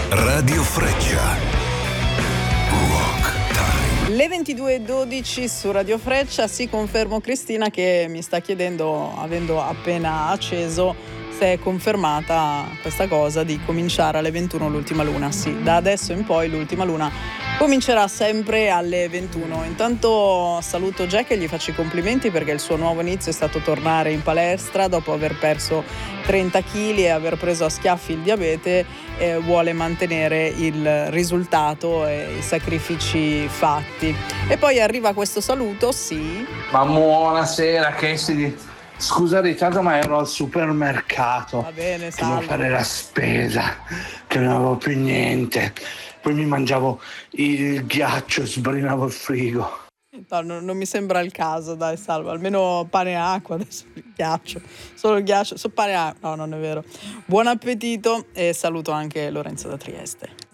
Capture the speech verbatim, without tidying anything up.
Radio Freccia. Rock Time. Le ventidue e dodici su Radio Freccia. Si confermo Cristina che mi sta chiedendo, avendo appena acceso, se è confermata questa cosa di cominciare alle ventuno l'ultima luna. Sì, da adesso in poi l'ultima luna comincerà sempre alle ventuno. Intanto saluto Jack e gli faccio i complimenti perché il suo nuovo inizio è stato tornare in palestra dopo aver perso trenta chili e aver preso a schiaffi il diabete. Eh, vuole mantenere il risultato e i sacrifici fatti. E poi arriva questo saluto, sì. Ma buonasera, che si... Scusa Riccardo, ma ero al supermercato. Va bene, che dovevo salve. fare la spesa, che non avevo più niente. Poi mi mangiavo il ghiaccio e sbrinavo il frigo. No, non, non mi sembra il caso, dai, salvo. Almeno pane e acqua, adesso il ghiaccio. Solo il ghiaccio, so pane e acqua. No, non è vero. Buon appetito e saluto anche Lorenzo da Trieste.